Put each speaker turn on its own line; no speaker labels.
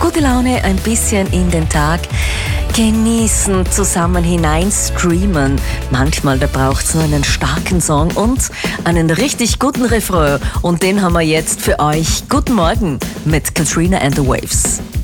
Gute Laune ein bisschen in den Tag. Genießen, zusammen hineinstreamen. Manchmal, da braucht es nur einen starken Song und einen richtig guten Refrain. Und den haben wir jetzt für euch. Guten Morgen mit Katrina and the Waves.